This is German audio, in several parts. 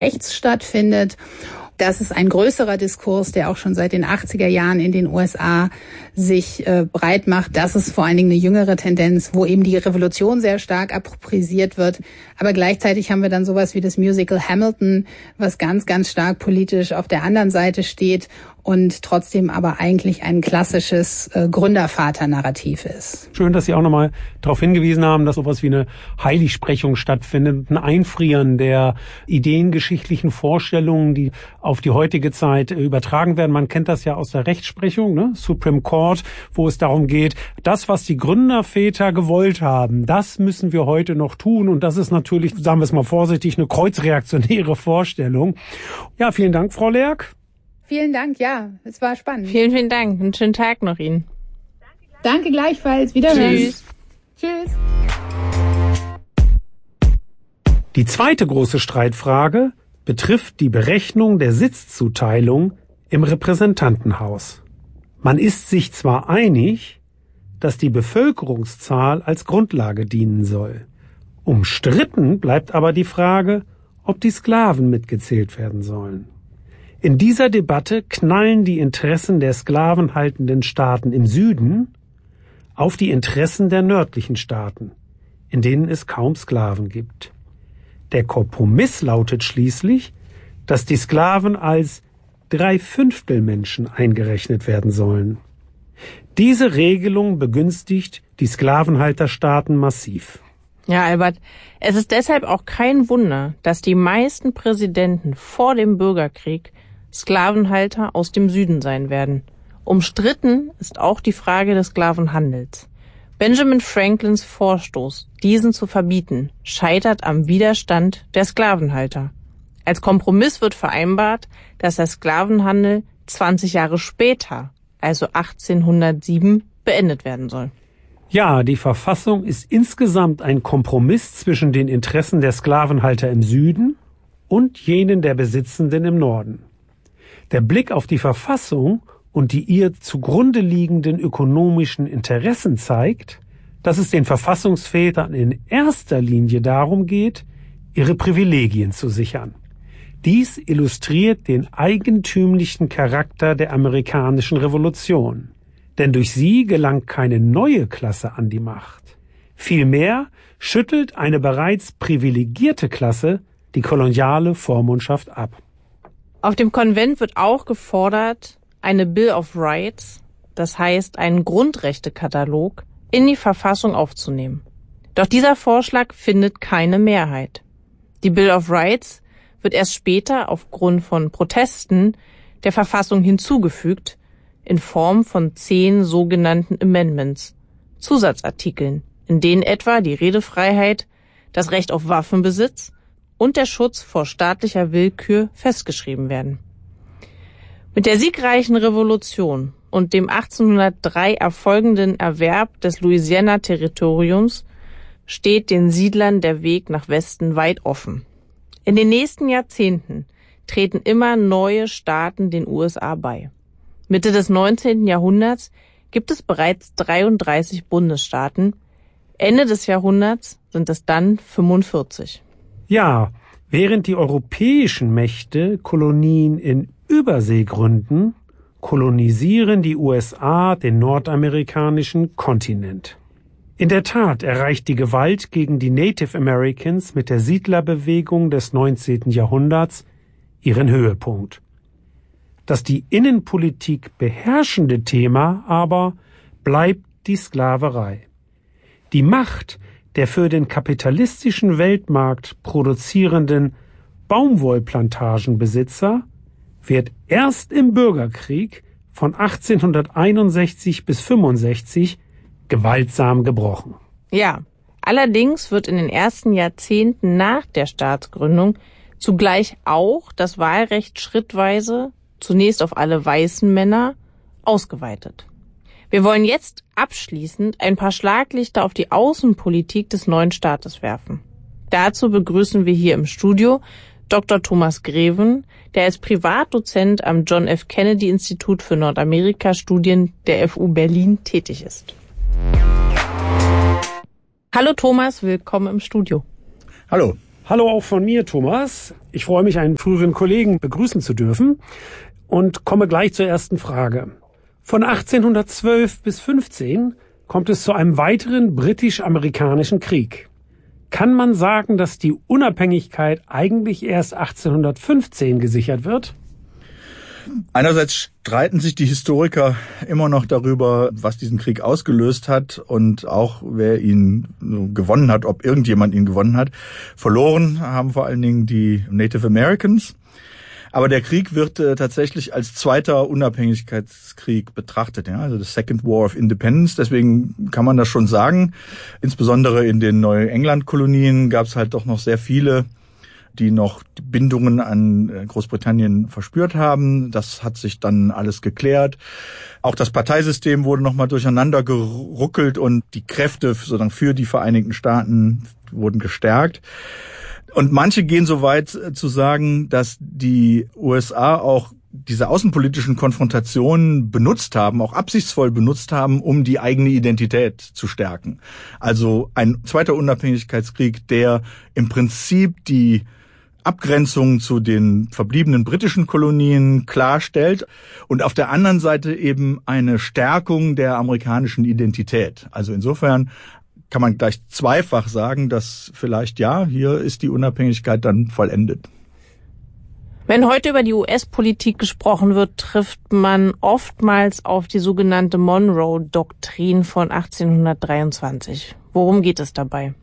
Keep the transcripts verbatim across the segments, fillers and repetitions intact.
rechts stattfindet. Das ist ein größerer Diskurs, der auch schon seit den achtziger Jahren in den U S A sich äh, breit macht. Das ist vor allen Dingen eine jüngere Tendenz, wo eben die Revolution sehr stark appropriisiert wird. Aber gleichzeitig haben wir dann sowas wie das Musical Hamilton, was ganz, ganz stark politisch auf der anderen Seite steht und trotzdem aber eigentlich ein klassisches äh, Gründervater-Narrativ ist. Schön, dass Sie auch nochmal darauf hingewiesen haben, dass sowas wie eine Heiligsprechung stattfindet, ein Einfrieren der ideengeschichtlichen Vorstellungen, die auf die heutige Zeit übertragen werden. Man kennt das ja aus der Rechtsprechung, ne? Supreme Court, wo es darum geht, das, was die Gründerväter gewollt haben, das müssen wir heute noch tun. Und das ist natürlich, sagen wir es mal vorsichtig, eine kreuzreaktionäre Vorstellung. Ja, vielen Dank, Frau Lerck. Vielen Dank, ja, es war spannend. Vielen, vielen Dank. Einen schönen Tag noch Ihnen. Danke gleichfalls. Wiederhören. Tschüss. Tschüss. Die zweite große Streitfrage betrifft die Berechnung der Sitzzuteilung im Repräsentantenhaus. Man ist sich zwar einig, dass die Bevölkerungszahl als Grundlage dienen soll. Umstritten bleibt aber die Frage, ob die Sklaven mitgezählt werden sollen. In dieser Debatte knallen die Interessen der sklavenhaltenden Staaten im Süden auf die Interessen der nördlichen Staaten, in denen es kaum Sklaven gibt. Der Kompromiss lautet schließlich, dass die Sklaven als Dreiviertelmenschen eingerechnet werden sollen. Diese Regelung begünstigt die Sklavenhalterstaaten massiv. Ja, Albert, es ist deshalb auch kein Wunder, dass die meisten Präsidenten vor dem Bürgerkrieg Sklavenhalter aus dem Süden sein werden. Umstritten ist auch die Frage des Sklavenhandels. Benjamin Franklins Vorstoß, diesen zu verbieten, scheitert am Widerstand der Sklavenhalter. Als Kompromiss wird vereinbart, dass der Sklavenhandel zwanzig Jahre später, also achtzehnhundertsieben, beendet werden soll. Ja, die Verfassung ist insgesamt ein Kompromiss zwischen den Interessen der Sklavenhalter im Süden und jenen der Besitzenden im Norden. Der Blick auf die Verfassung und die ihr zugrunde liegenden ökonomischen Interessen zeigt, dass es den Verfassungsvätern in erster Linie darum geht, ihre Privilegien zu sichern. Dies illustriert den eigentümlichen Charakter der amerikanischen Revolution. Denn durch sie gelangt keine neue Klasse an die Macht. Vielmehr schüttelt eine bereits privilegierte Klasse die koloniale Vormundschaft ab. Auf dem Konvent wird auch gefordert, eine Bill of Rights, das heißt einen Grundrechtekatalog, in die Verfassung aufzunehmen. Doch dieser Vorschlag findet keine Mehrheit. Die Bill of Rights wird erst später aufgrund von Protesten der Verfassung hinzugefügt, in Form von zehn sogenannten Amendments, Zusatzartikeln, in denen etwa die Redefreiheit, das Recht auf Waffenbesitz und der Schutz vor staatlicher Willkür festgeschrieben werden. Mit der siegreichen Revolution und dem achtzehnhundertdrei erfolgenden Erwerb des Louisiana-Territoriums steht den Siedlern der Weg nach Westen weit offen. In den nächsten Jahrzehnten treten immer neue Staaten den U S A bei. Mitte des neunzehnten Jahrhunderts gibt es bereits dreiunddreißig Bundesstaaten. Ende des Jahrhunderts sind es dann fünfundvierzig. Ja, während die europäischen Mächte Kolonien in Übersee gründen, kolonisieren die U S A den nordamerikanischen Kontinent. In der Tat erreicht die Gewalt gegen die Native Americans mit der Siedlerbewegung des neunzehnten Jahrhunderts ihren Höhepunkt. Das die Innenpolitik beherrschende Thema aber bleibt die Sklaverei. Die Macht der für den kapitalistischen Weltmarkt produzierenden Baumwollplantagenbesitzer wird erst im Bürgerkrieg von achtzehnhunderteinundsechzig bis fünfundsechzig gewaltsam gebrochen. Ja, allerdings wird in den ersten Jahrzehnten nach der Staatsgründung zugleich auch das Wahlrecht schrittweise, zunächst auf alle weißen Männer, ausgeweitet. Wir wollen jetzt abschließend ein paar Schlaglichter auf die Außenpolitik des neuen Staates werfen. Dazu begrüßen wir hier im Studio Doktor Thomas Greven, der als Privatdozent am John F. Kennedy Institut für Nordamerika-Studien der F U Berlin tätig ist. Hallo Thomas, willkommen im Studio. Hallo. Hallo auch von mir, Thomas. Ich freue mich, einen früheren Kollegen begrüßen zu dürfen und komme gleich zur ersten Frage. Von achtzehnhundertzwölf bis fünfzehn kommt es zu einem weiteren britisch-amerikanischen Krieg. Kann man sagen, dass die Unabhängigkeit eigentlich erst achtzehnhundertfünfzehn gesichert wird? Einerseits streiten sich die Historiker immer noch darüber, was diesen Krieg ausgelöst hat und auch wer ihn gewonnen hat, ob irgendjemand ihn gewonnen hat. Verloren haben vor allen Dingen die Native Americans. Aber der Krieg wird äh, tatsächlich als zweiter Unabhängigkeitskrieg betrachtet, ja, also das Second War of Independence. Deswegen kann man das schon sagen. Insbesondere in den Neuengland-Kolonien gab es halt doch noch sehr viele, die noch Bindungen an Großbritannien verspürt haben. Das hat sich dann alles geklärt. Auch das Parteisystem wurde nochmal durcheinander geruckelt und die Kräfte sozusagen für die Vereinigten Staaten wurden gestärkt. Und manche gehen so weit zu sagen, dass die U S A auch diese außenpolitischen Konfrontationen benutzt haben, auch absichtsvoll benutzt haben, um die eigene Identität zu stärken. Also ein zweiter Unabhängigkeitskrieg, der im Prinzip die Abgrenzung zu den verbliebenen britischen Kolonien klarstellt und auf der anderen Seite eben eine Stärkung der amerikanischen Identität. Also insofern kann man gleich zweifach sagen, dass vielleicht, ja, hier ist die Unabhängigkeit dann vollendet. Wenn heute über die U S-Politik gesprochen wird, trifft man oftmals auf die sogenannte Monroe-Doktrin von achtzehnhundertdreiundzwanzig. Worum geht es dabei?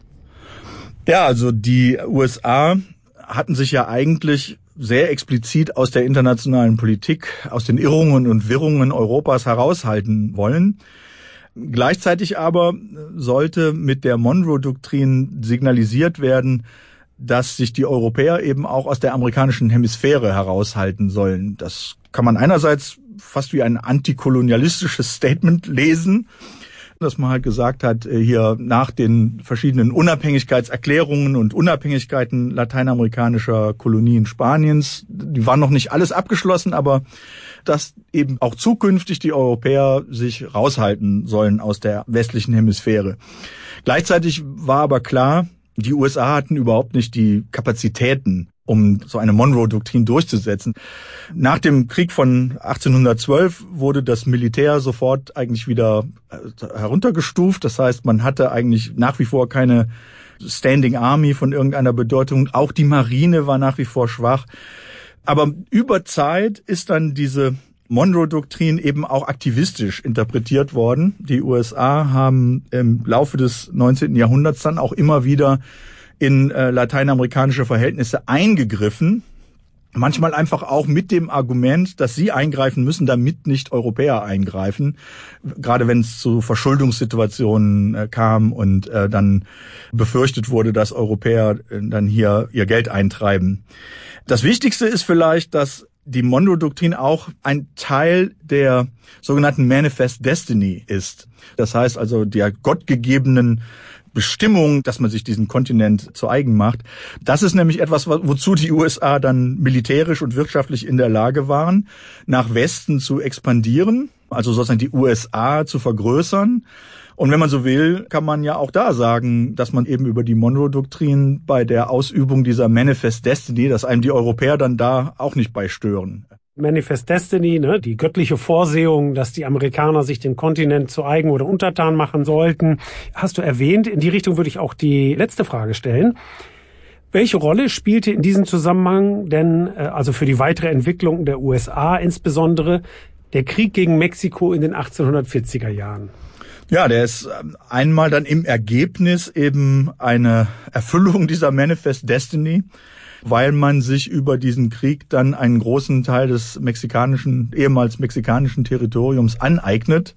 Ja, also die U S A hatten sich ja eigentlich sehr explizit aus der internationalen Politik, aus den Irrungen und Wirrungen Europas heraushalten wollen. Gleichzeitig aber sollte mit der Monroe-Doktrin signalisiert werden, dass sich die Europäer eben auch aus der amerikanischen Hemisphäre heraushalten sollen. Das kann man einerseits fast wie ein antikolonialistisches Statement lesen, dass man halt gesagt hat, hier nach den verschiedenen Unabhängigkeitserklärungen und Unabhängigkeiten lateinamerikanischer Kolonien Spaniens, die waren noch nicht alles abgeschlossen, aber dass eben auch zukünftig die Europäer sich raushalten sollen aus der westlichen Hemisphäre. Gleichzeitig war aber klar, die U S A hatten überhaupt nicht die Kapazitäten, um so eine Monroe-Doktrin durchzusetzen. Nach dem Krieg von achtzehnhundertzwölf wurde das Militär sofort eigentlich wieder heruntergestuft. Das heißt, man hatte eigentlich nach wie vor keine Standing Army von irgendeiner Bedeutung. Auch die Marine war nach wie vor schwach. Aber über Zeit ist dann diese Monroe-Doktrin eben auch aktivistisch interpretiert worden. Die U S A haben im Laufe des neunzehnten Jahrhunderts dann auch immer wieder in äh, lateinamerikanische Verhältnisse eingegriffen. Manchmal einfach auch mit dem Argument, dass sie eingreifen müssen, damit nicht Europäer eingreifen. Gerade wenn es zu Verschuldungssituationen äh, kam und äh, dann befürchtet wurde, dass Europäer äh, dann hier ihr Geld eintreiben. Das Wichtigste ist vielleicht, dass die Monroe-Doktrin auch ein Teil der sogenannten Manifest Destiny ist. Das heißt also der gottgegebenen Bestimmung, dass man sich diesen Kontinent zu eigen macht. Das ist nämlich etwas, wozu die U S A dann militärisch und wirtschaftlich in der Lage waren, nach Westen zu expandieren, also sozusagen die U S A zu vergrößern. Und wenn man so will, kann man ja auch da sagen, dass man eben über die Monroe-Doktrin bei der Ausübung dieser Manifest Destiny, dass einem die Europäer dann da auch nicht beistören. Manifest Destiny, ne, die göttliche Vorsehung, dass die Amerikaner sich den Kontinent zu eigen oder untertan machen sollten, hast du erwähnt. In die Richtung würde ich auch die letzte Frage stellen. Welche Rolle spielte in diesem Zusammenhang denn, also für die weitere Entwicklung der U S A insbesondere, der Krieg gegen Mexiko in den achtzehnhundertvierziger Jahren? Ja, der ist einmal dann im Ergebnis eben eine Erfüllung dieser Manifest Destiny, weil man sich über diesen Krieg dann einen großen Teil des mexikanischen, ehemals mexikanischen Territoriums aneignet.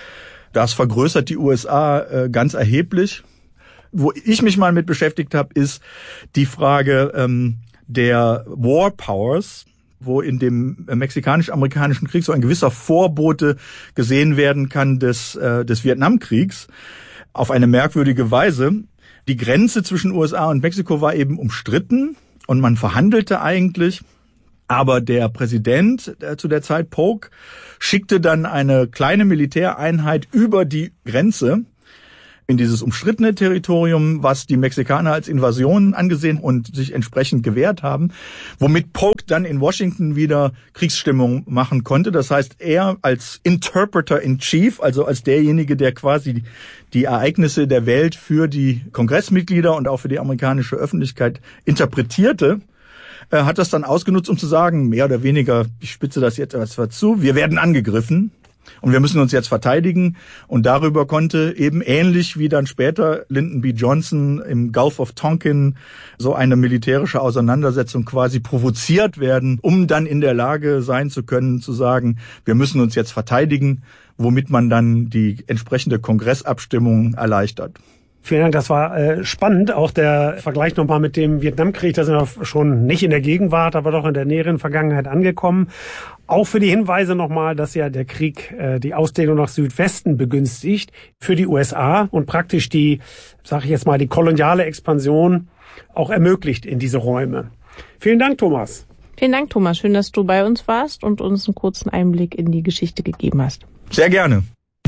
Das vergrößert die U S A äh, ganz erheblich. Wo ich mich mal mit beschäftigt habe, ist die Frage ähm, der War Powers, wo in dem mexikanisch-amerikanischen Krieg so ein gewisser Vorbote gesehen werden kann des, äh, des Vietnamkriegs auf eine merkwürdige Weise. Die Grenze zwischen U S A und Mexiko war eben umstritten und man verhandelte eigentlich. Aber der Präsident äh, zu der Zeit, Polk, schickte dann eine kleine Militäreinheit über die Grenze, in dieses umstrittene Territorium, was die Mexikaner als Invasion angesehen und sich entsprechend gewehrt haben, womit Polk dann in Washington wieder Kriegsstimmung machen konnte. Das heißt, er als Interpreter in Chief, also als derjenige, der quasi die Ereignisse der Welt für die Kongressmitglieder und auch für die amerikanische Öffentlichkeit interpretierte, hat das dann ausgenutzt, um zu sagen, mehr oder weniger, ich spitze das jetzt etwas zu, wir werden angegriffen. Und wir müssen uns jetzt verteidigen. Und darüber konnte eben ähnlich wie dann später Lyndon B. Johnson im Gulf of Tonkin so eine militärische Auseinandersetzung quasi provoziert werden, um dann in der Lage sein zu können, zu sagen, wir müssen uns jetzt verteidigen, womit man dann die entsprechende Kongressabstimmung erleichtert. Vielen Dank, das war äh, spannend. Auch der Vergleich nochmal mit dem Vietnamkrieg, da sind wir schon nicht in der Gegenwart, aber doch in der näheren Vergangenheit angekommen. Auch für die Hinweise nochmal, dass ja der Krieg äh, die Ausdehnung nach Südwesten begünstigt für die U S A und praktisch die, sage ich jetzt mal, die koloniale Expansion auch ermöglicht in diese Räume. Vielen Dank, Thomas. Vielen Dank, Thomas. Schön, dass du bei uns warst und uns einen kurzen Einblick in die Geschichte gegeben hast. Sehr gerne.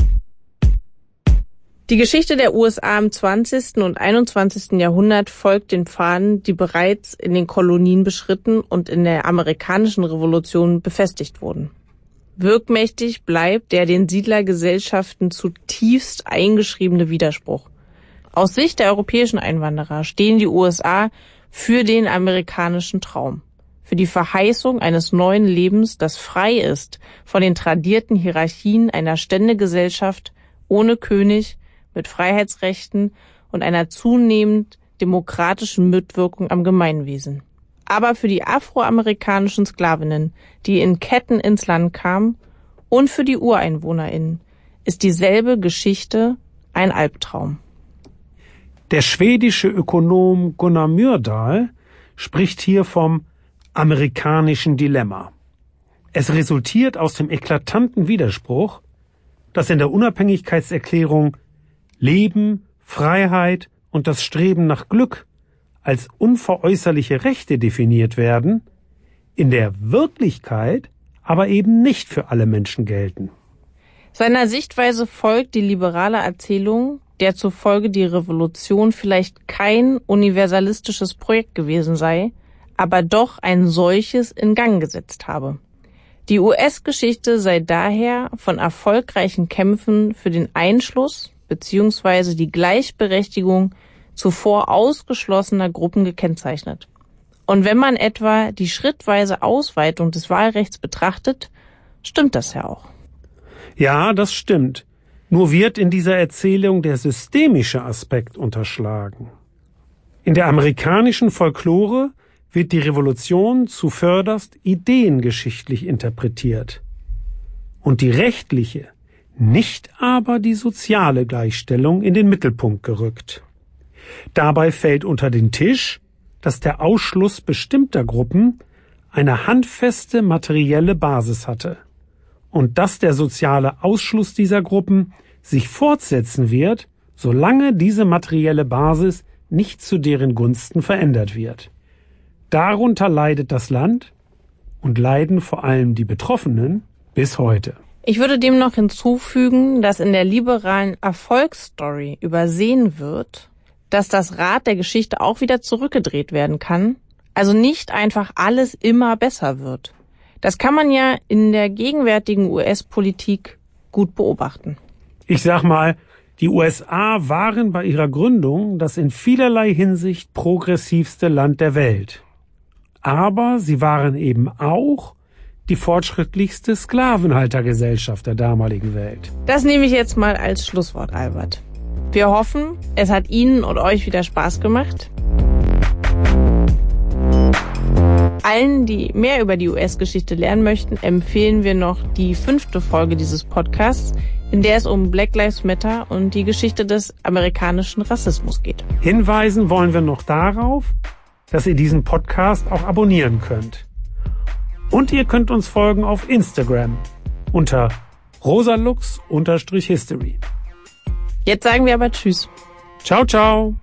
Die Geschichte der U S A im zwanzigsten und einundzwanzigsten Jahrhundert folgt den Pfaden, die bereits in den Kolonien beschritten und in der amerikanischen Revolution befestigt wurden. Wirkmächtig bleibt der den Siedlergesellschaften zutiefst eingeschriebene Widerspruch. Aus Sicht der europäischen Einwanderer stehen die U S A für den amerikanischen Traum, für die Verheißung eines neuen Lebens, das frei ist von den tradierten Hierarchien einer Ständegesellschaft ohne König, mit Freiheitsrechten und einer zunehmend demokratischen Mitwirkung am Gemeinwesen. Aber für die afroamerikanischen Sklavinnen, die in Ketten ins Land kamen, und für die UreinwohnerInnen ist dieselbe Geschichte ein Albtraum. Der schwedische Ökonom Gunnar Myrdal spricht hier vom amerikanischen Dilemma. Es resultiert aus dem eklatanten Widerspruch, dass in der Unabhängigkeitserklärung Leben, Freiheit und das Streben nach Glück als unveräußerliche Rechte definiert werden, in der Wirklichkeit aber eben nicht für alle Menschen gelten. Seiner Sichtweise folgt die liberale Erzählung, der zufolge die Revolution vielleicht kein universalistisches Projekt gewesen sei, aber doch ein solches in Gang gesetzt habe. Die U S-Geschichte sei daher von erfolgreichen Kämpfen für den Einschluss beziehungsweise die Gleichberechtigung zuvor ausgeschlossener Gruppen gekennzeichnet. Und wenn man etwa die schrittweise Ausweitung des Wahlrechts betrachtet, stimmt das ja auch. Ja, das stimmt. Nur wird in dieser Erzählung der systemische Aspekt unterschlagen. In der amerikanischen Folklore wird die Revolution zuvörderst ideengeschichtlich interpretiert und die rechtliche, nicht aber die soziale Gleichstellung in den Mittelpunkt gerückt. Dabei fällt unter den Tisch, dass der Ausschluss bestimmter Gruppen eine handfeste materielle Basis hatte und dass der soziale Ausschluss dieser Gruppen sich fortsetzen wird, solange diese materielle Basis nicht zu deren Gunsten verändert wird. Darunter leidet das Land und leiden vor allem die Betroffenen bis heute. Ich würde dem noch hinzufügen, dass in der liberalen Erfolgsstory übersehen wird, dass das Rad der Geschichte auch wieder zurückgedreht werden kann, also nicht einfach alles immer besser wird. Das kann man ja in der gegenwärtigen U S-Politik gut beobachten. Ich sag mal, die U S A waren bei ihrer Gründung das in vielerlei Hinsicht progressivste Land der Welt. Aber sie waren eben auch die fortschrittlichste Sklavenhaltergesellschaft der damaligen Welt. Das nehme ich jetzt mal als Schlusswort, Albert. Wir hoffen, es hat Ihnen und euch wieder Spaß gemacht. Allen, die mehr über die U S-Geschichte lernen möchten, empfehlen wir noch die fünfte Folge dieses Podcasts, in der es um Black Lives Matter und die Geschichte des amerikanischen Rassismus geht. Hinweisen wollen wir noch darauf, dass ihr diesen Podcast auch abonnieren könnt. Und ihr könnt uns folgen auf Instagram unter rosalux History. Jetzt sagen wir aber Tschüss. Ciao, ciao.